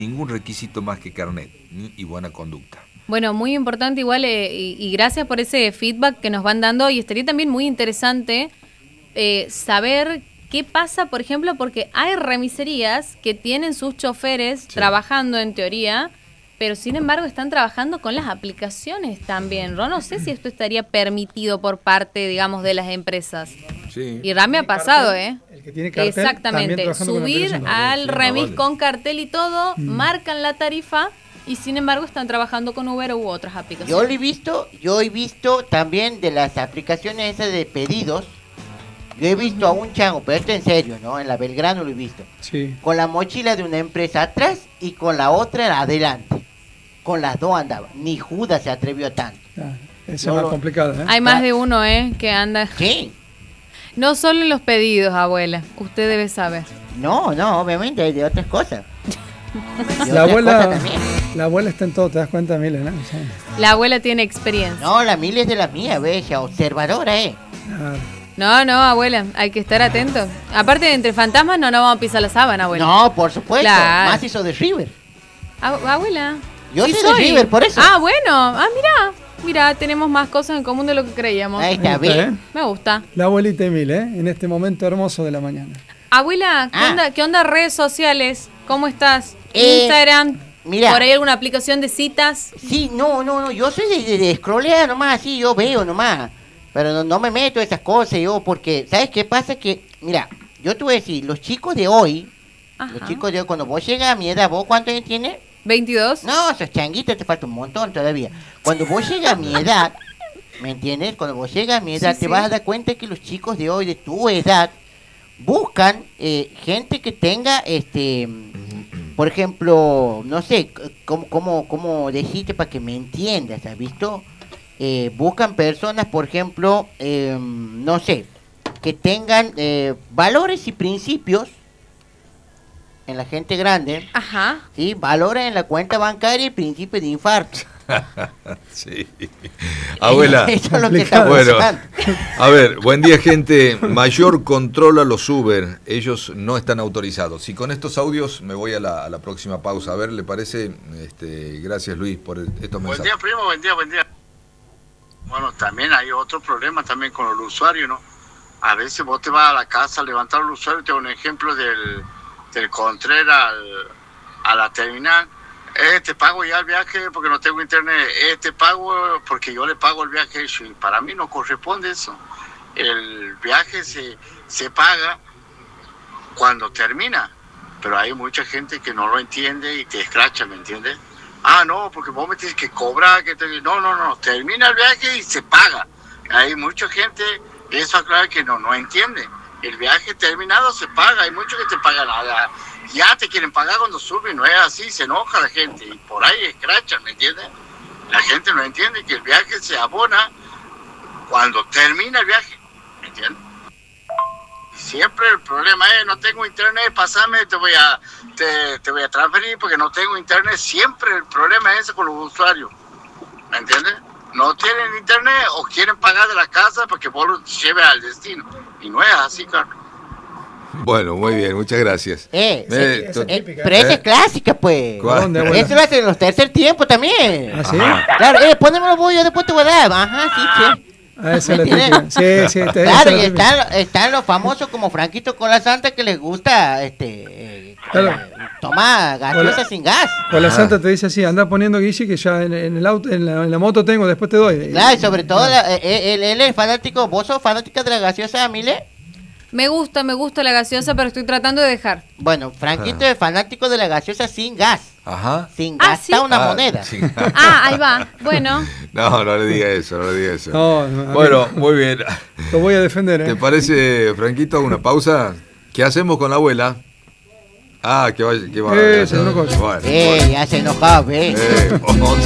ningún requisito más que carnet y buena conducta. Bueno, muy importante igual y gracias por ese feedback que nos van dando y estaría también muy interesante saber qué pasa, por ejemplo, porque hay remiserías que tienen sus choferes trabajando en teoría, pero sin embargo están trabajando con las aplicaciones también. Yo no sé si esto estaría permitido por parte, digamos, de las empresas. Sí. Y me ha pasado, El que tiene cartel, exactamente, subir al remis con cartel y todo, marcan la tarifa y sin embargo están trabajando con Uber u otras aplicaciones. Yo he visto también de las aplicaciones esas de pedidos. Yo he visto a un chango, pero esto en serio, ¿no? En la Belgrano lo he visto. Sí. Con la mochila de una empresa atrás y con la otra adelante. Con las dos andaba. Ni Judas se atrevió a tanto. Eso es más complicado, ¿eh? Hay más de uno, que anda. Sí. No solo en los pedidos, abuela. Usted debe saber. No, obviamente hay de otras cosas. La abuela está en todo, ¿te das cuenta, Mile? ¿No? Sí. La abuela tiene experiencia. No, la Mile es de la mía, bella, observadora, No, abuela, hay que estar atento. Aparte, entre fantasmas no nos vamos a pisar la sábana, abuela. No, por supuesto. Claro. Más hizo de River. Abuela. Yo sí soy de River, por eso. Ah, bueno. Mira, tenemos más cosas en común de lo que creíamos. Ahí está bien. Me gusta. La abuelita Emile, en este momento hermoso de la mañana. Abuela, ¿qué onda redes sociales? ¿Cómo estás? Instagram. Mira. ¿Por ahí alguna aplicación de citas? Sí, no, yo soy de scrollear nomás, así, yo veo nomás. Pero no me meto a esas cosas yo, porque, ¿sabes qué pasa? Que, mira, yo te voy a decir, los chicos de hoy, cuando vos llegas a mi edad, ¿vos cuántos años tienes? 22. No, sos changuita, te falta un montón todavía. Cuando vos llegas a mi edad, ¿me entiendes? Cuando vos llegas a mi edad, te vas a dar cuenta que los chicos de hoy, de tu edad, buscan gente que tenga, por ejemplo, no sé, cómo decirte para que me entiendas, ¿has visto? Buscan personas, por ejemplo, no sé, que tengan valores y principios en la gente grande. Ajá. Sí, valores en la cuenta bancaria y principio de infarto. Sí. Abuela. Eso es lo que está bueno, buscando. a ver, buen día, gente. Mayor control a los Uber. Ellos no están autorizados. Y con estos audios me voy a la próxima pausa. A ver, ¿le parece? Gracias, Luis, por estos mensajes. Buen día, primo. Buen día. Bueno, también hay otro problema también con el usuario, ¿no? A veces vos te vas a la casa a levantar al usuario, te doy un ejemplo del Contreras a la terminal. Te pago ya el viaje porque no tengo internet. Te pago porque yo le pago el viaje. Y para mí no corresponde eso. El viaje se paga cuando termina. Pero hay mucha gente que no lo entiende y te escracha, ¿me entiendes? No, porque vos me tienes que cobrar. No. Termina el viaje y se paga. Hay mucha gente, eso aclara que no entiende. El viaje terminado se paga. Hay muchos que te pagan nada. Ya te quieren pagar cuando suben, no es así, se enoja la gente y por ahí escrachan, ¿me entiendes? La gente no entiende que el viaje se abona cuando termina el viaje, ¿me entiendes? Siempre el problema es, no tengo internet, pasame, te voy a transferir porque no tengo internet. Siempre el problema es ese con los usuarios, ¿me entiendes? No tienen internet o quieren pagar de la casa para que vos los lleves al destino. Y no es así, Carlos. Bueno, muy bien, muchas gracias. Pero esa es clásica, pues. ¿Dónde, eso lo hacen en los tercer tiempo también. ¿Ah, sí? Claro, ponémoslo vos, yo después te voy a dar. Ajá, sí. Esa es la típica. Sí. Claro, y están los famosos como Franquito con la Santa que les gusta tomar gaseosa sin gas. Con la Santa te dice así, anda poniendo Guille que ya en el auto, en la moto tengo, después te doy. Claro, y sobre todo él es fanático. ¿Vos sos fanática de la gaseosa, Mile? Me gusta la gaseosa, pero estoy tratando de dejar. Bueno, Franquito es fanático de la gaseosa sin gas. Ajá. Sin gastar ¿sí? una moneda. Sí. Ahí va. Bueno. No le diga eso, No, bueno, muy bien. Lo voy a defender, ¿Te parece, Franquito, una pausa? ¿Qué hacemos con la abuela? Que va. Se enojó. Bueno, Ya se enojaba,